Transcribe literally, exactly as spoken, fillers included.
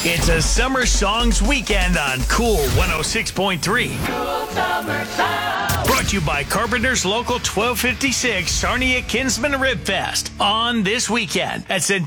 It's a Summer Songs Weekend on Cool one oh six point three. Cool Summer Sound. Brought to you by Carpenter's Local twelve fifty-six Sarnia Kinsman Rib Fest on this weekend at Centennial